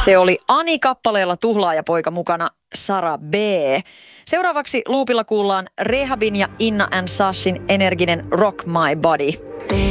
Se oli Ani-kappaleella Tuhlaajapoika mukana Sara B. Seuraavaksi luupilla kuullaan Rehabin ja Inna and Sashin energinen Rock My Body.